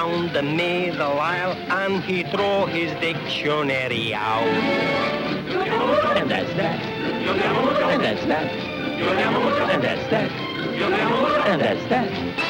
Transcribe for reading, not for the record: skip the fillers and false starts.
Round the May the while, and he throw his dictionary out. And that's that. And that's that. And that's that. And that's that.